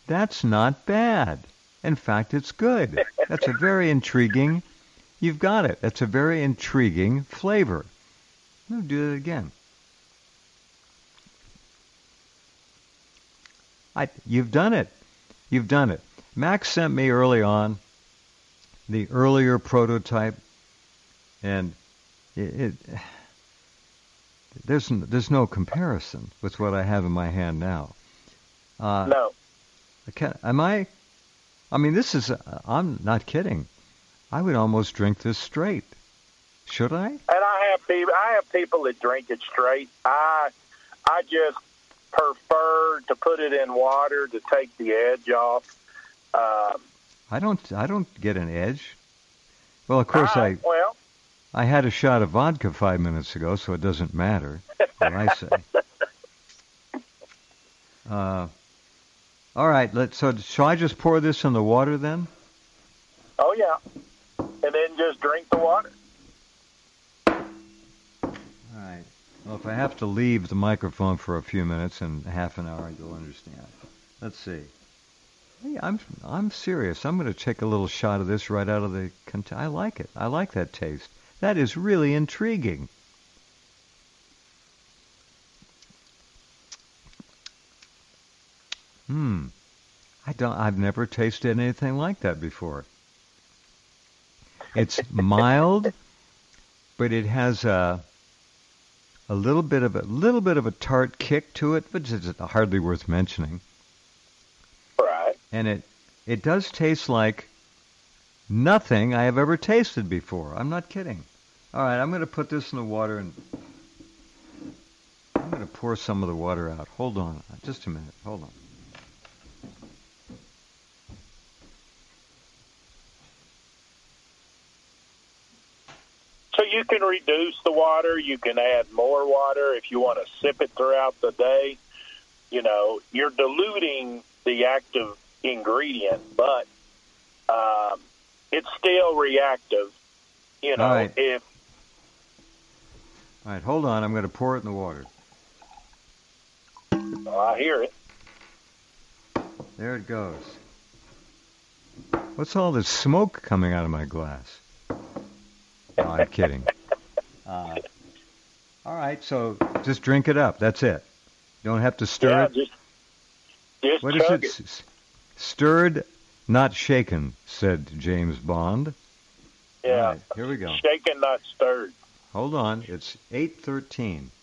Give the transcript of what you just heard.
That's not bad. In fact, it's good. That's a very intriguing. You've got it. That's a very intriguing flavor. I'm going to do it again. You've done it. You've done it. Max sent me early on the earlier prototype, and there's no comparison with what I have in my hand now. No. I mean, this is. I'm not kidding. I would almost drink this straight. Should I? And I have people that drink it straight. I just prefer to put it in water to take the edge off. I don't get an edge. Well, of course well, I had a shot of vodka 5 minutes ago, so it doesn't matter what I say. All right. So shall I just pour this in the water then? Oh yeah, and then just drink the water. All right. Well, if I have to leave the microphone for a few minutes and half an hour, you'll understand. Let's see. Hey, I'm serious. I'm going to take a little shot of this right out of the I like it. I like that taste. That is really intriguing. I've never tasted anything like that before. It's mild, but it has a little bit of a tart kick to it, which is hardly worth mentioning. Right. And it does taste like nothing I have ever tasted before. I'm not kidding. All right, I'm going to put this in the water and I'm going to pour some of the water out. Hold on, just a minute. Hold on. So you can reduce the water. You can add more water if you want to sip it throughout the day. You know, you're diluting the active ingredient, but it's still reactive. You know, All right, hold on. I'm going to pour it in the water. I hear it. There it goes. What's all this smoke coming out of my glass? No, I'm kidding. All right, so just drink it up. That's it. You don't have to stir it. Just What chug is it? Stirred, not shaken, said James Bond. Yeah. All right, here we go. Shaken, not stirred. Hold on. It's 8:13.